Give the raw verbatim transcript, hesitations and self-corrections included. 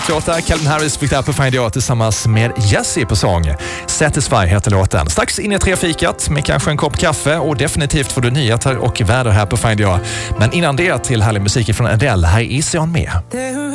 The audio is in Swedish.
Låta Calvin Harris fick där på Find You tillsammans med Jessie på sång. Satisfy heter låten. Strax in i trefikat med kanske en kopp kaffe och definitivt får du nyheter och väder här på Find You. Men innan det till härlig musik från Adele, här är Easy On Me.